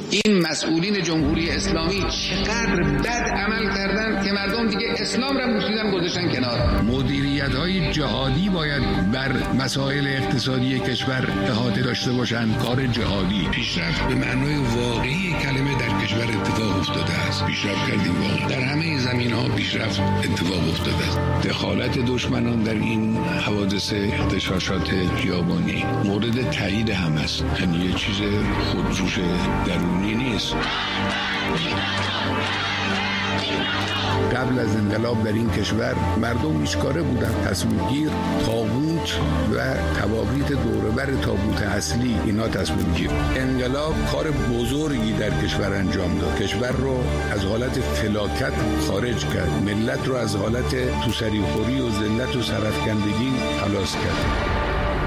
این مسئولین جمهوری اسلامی چقدر بد عمل کردن که مردم دیگه اسلام را بوسیدن گذاشتن کنار. مدیریت‌های جهادی باید بر مسائل اقتصادی کشور احاطه داشته باشند. کار جهادی پیشرفت به معنای واقعی کلمه در کشور اتفاق افتاده است. پیشرفت کردیم واقعا در همه زمین‌ها پیشرفت اتفاق افتاده است. دخالت دشمنان در این حوادث اغتشاشات خیابانی مورد تایید هم است. یعنی یه چیز خودجوش درونی نیست. قبل از انقلاب در این کشور مردم هیچکاره بودن. تصمیم گیر، تابوت و تواقیت دوربر تابوت اصلی، اینا تصمیم گیر. انقلاب کار بزرگی در کشور انجام داد. کشور رو از حالت فلاکت خارج کرد. ملت رو از حالت توسری خوری و ذلت و سرفکندگی خلاص کرد.